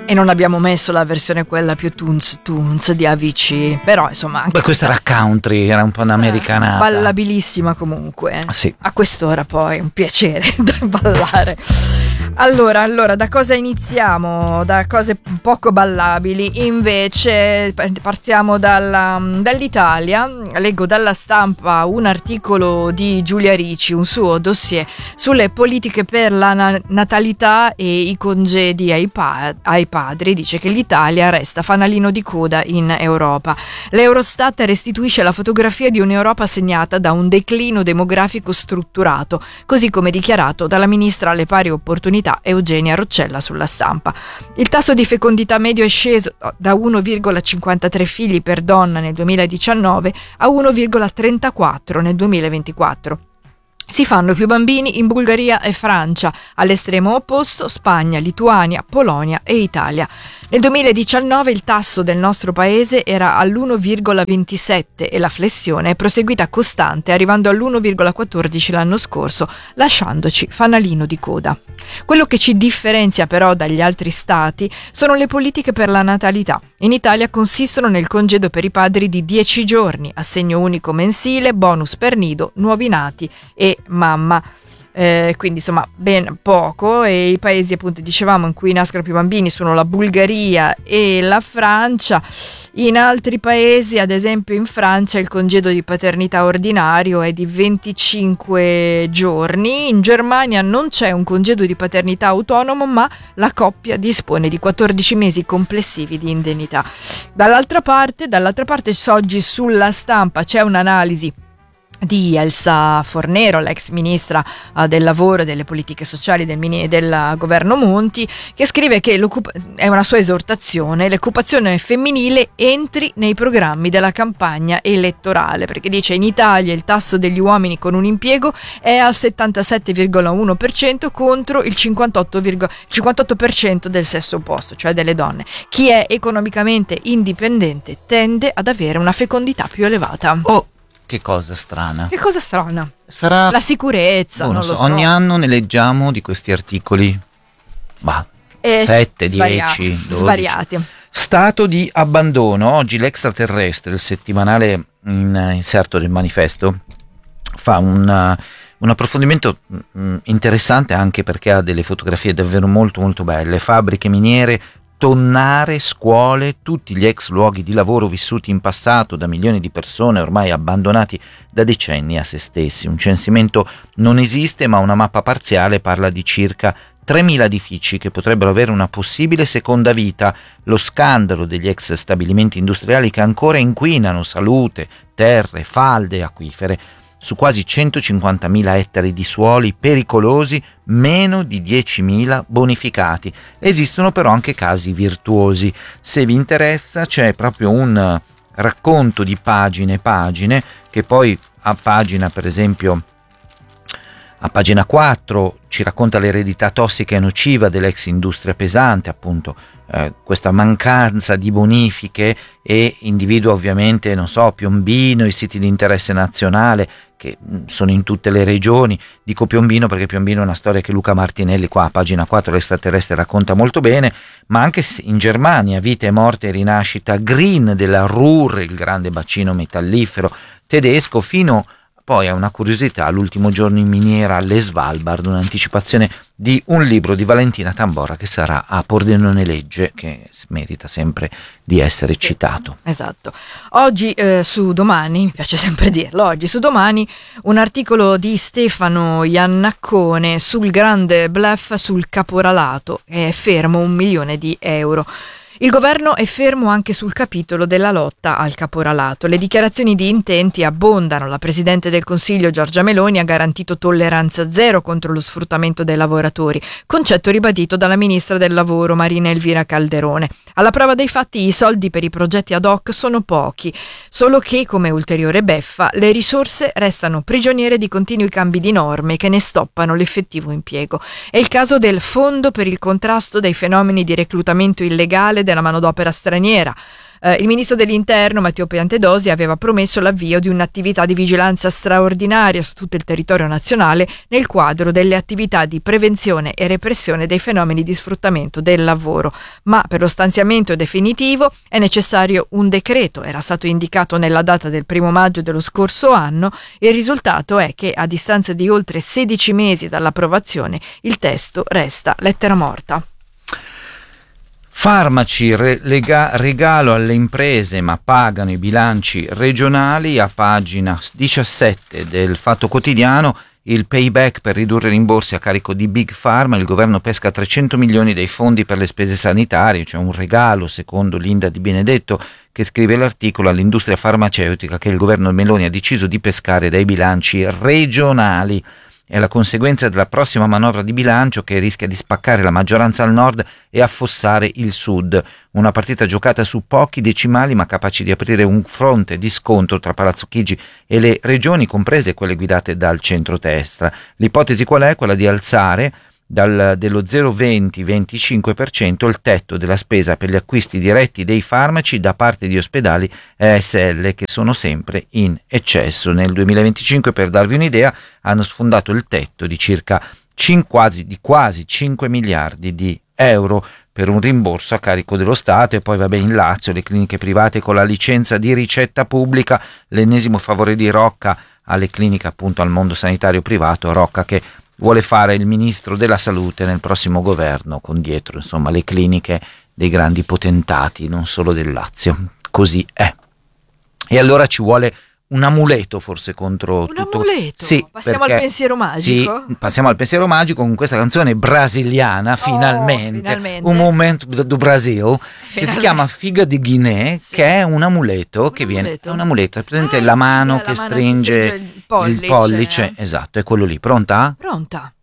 E non abbiamo messo la versione quella più tunz di AVC, però insomma anche questa era country, era un po' un'americanata. Ballabilissima comunque. Sì. A quest'ora poi è un piacere da ballare. Allora, da cosa iniziamo? Da cose poco ballabili. Invece partiamo dall'Italia. Leggo dalla Stampa un articolo di Giulia Ricci, un suo dossier sulle politiche per la natalità e i congedi ai padri. Dice che l'Italia resta fanalino di coda in Europa. L'Eurostat restituisce la fotografia di un'Europa segnata da un declino demografico strutturato, così come dichiarato dalla ministra alle pari opportunità Eugenia Roccella sulla Stampa. Il tasso di fecondità medio è sceso da 1,53 figli per donna nel 2019 a 1,34 nel 2024. Si fanno più bambini in Bulgaria e Francia, all'estremo opposto Spagna, Lituania, Polonia e Italia. Nel 2019 il tasso del nostro paese era all'1,27 e la flessione è proseguita costante, arrivando all'1,14 l'anno scorso, lasciandoci fanalino di coda. Quello che ci differenzia però dagli altri stati sono le politiche per la natalità. In Italia consistono nel congedo per i padri di 10 giorni, assegno unico mensile, bonus per nido, nuovi nati e mamma. Quindi insomma ben poco, e i paesi appunto dicevamo in cui nascono più bambini sono la Bulgaria e la Francia. In altri paesi, ad esempio in Francia, il congedo di paternità ordinario è di 25 giorni. In Germania non c'è un congedo di paternità autonomo, ma la coppia dispone di 14 mesi complessivi di indennità. Dall'altra parte oggi sulla Stampa c'è un'analisi di Elsa Fornero, l'ex ministra del lavoro e delle politiche sociali del governo Monti, che scrive che è una sua esortazione: l'occupazione femminile entri nei programmi della campagna elettorale, perché dice in Italia il tasso degli uomini con un impiego è al 77,1% contro il 58% del sesso opposto, cioè delle donne. Chi è economicamente indipendente tende ad avere una fecondità più elevata. Che cosa strana. Che cosa strana? Sarà la sicurezza, non lo so. Ogni anno ne leggiamo di questi articoli. 7, 10, 12. Svariati. Stato di abbandono. Oggi l'Extraterrestre, il settimanale in inserto del Manifesto, fa un approfondimento interessante, anche perché ha delle fotografie davvero molto molto belle. Fabbriche miniere, tonnare, scuole, tutti gli ex luoghi di lavoro vissuti in passato da milioni di persone ormai abbandonati da decenni a se stessi. Un censimento non esiste, ma una mappa parziale parla di circa 3.000 edifici che potrebbero avere una possibile seconda vita. Lo scandalo degli ex stabilimenti industriali che ancora inquinano salute, terre, falde, acquifere. Su quasi 150.000 ettari di suoli pericolosi, meno di 10.000 bonificati. Esistono però anche casi virtuosi. Se vi interessa, c'è proprio un racconto di pagine e pagine, che poi a pagina, per esempio, a pagina 4 ci racconta l'eredità tossica e nociva dell'ex industria pesante, appunto questa mancanza di bonifiche, e individua ovviamente, Piombino, i siti di interesse nazionale che sono in tutte le regioni. Dico Piombino perché Piombino è una storia che Luca Martinelli qua a pagina 4 l'Extraterrestre racconta molto bene, ma anche in Germania, vita e morte e rinascita green della Ruhr, il grande bacino metallifero tedesco, fino poi a una curiosità, l'ultimo giorno in miniera alle Svalbard, un'anticipazione di un libro di Valentina Tamborra che sarà a Pordenone Legge, che merita sempre di essere citato. Esatto. Oggi su Domani, mi piace sempre dirlo, oggi su Domani un articolo di Stefano Iannaccone sul grande bluff sul caporalato, è fermo 1 milione di euro. Il governo è fermo anche sul capitolo della lotta al caporalato. Le dichiarazioni di intenti abbondano. La Presidente del Consiglio Giorgia Meloni ha garantito tolleranza zero contro lo sfruttamento dei lavoratori, concetto ribadito dalla Ministra del Lavoro Marina Elvira Calderone. Alla prova dei fatti i soldi per i progetti ad hoc sono pochi, solo che, come ulteriore beffa, le risorse restano prigioniere di continui cambi di norme che ne stoppano l'effettivo impiego. È il caso del Fondo per il contrasto dei fenomeni di reclutamento illegale della manodopera straniera. Il ministro dell'Interno Matteo Piantedosi aveva promesso l'avvio di un'attività di vigilanza straordinaria su tutto il territorio nazionale nel quadro delle attività di prevenzione e repressione dei fenomeni di sfruttamento del lavoro, ma per lo stanziamento definitivo è necessario un decreto. Era stato indicato nella data del 1 maggio dello scorso anno. Il risultato è che a distanza di oltre 16 mesi dall'approvazione il testo resta lettera morta. Farmaci, regalo alle imprese ma pagano i bilanci regionali. A pagina 17 del Fatto Quotidiano, il payback per ridurre i rimborsi a carico di Big Pharma. Il governo pesca 300 milioni dei fondi per le spese sanitarie, cioè un regalo, secondo Linda Di Benedetto, che scrive l'articolo, all'industria farmaceutica che il governo Meloni ha deciso di pescare dai bilanci regionali. È la conseguenza della prossima manovra di bilancio che rischia di spaccare la maggioranza al nord e affossare il sud. Una partita giocata su pochi decimali ma capace di aprire un fronte di scontro tra Palazzo Chigi e le regioni, comprese quelle guidate dal centrodestra. L'ipotesi qual è? Quella di alzare dello 0,20-25% il tetto della spesa per gli acquisti diretti dei farmaci da parte di ospedali e ASL che sono sempre in eccesso. Nel 2025, per darvi un'idea, hanno sfondato il tetto di quasi 5 miliardi di euro per un rimborso a carico dello Stato. E poi in Lazio le cliniche private con la licenza di ricetta pubblica, l'ennesimo favore di Rocca alle cliniche, appunto al mondo sanitario privato. Rocca che vuole fare il ministro della salute nel prossimo governo, con dietro insomma le cliniche dei grandi potentati, non solo del Lazio. Così è. E allora ci vuole un amuleto forse contro tutto. Un amuleto? Sì, passiamo al pensiero magico? Sì, passiamo al pensiero magico con questa canzone brasiliana, finalmente. Un momento do Brasil, che si chiama Figa di Guinea, sì, che è un amuleto che viene. È un amuleto, è presente la mano che stringe il pollice. Esatto, è quello lì. Pronta? Pronta.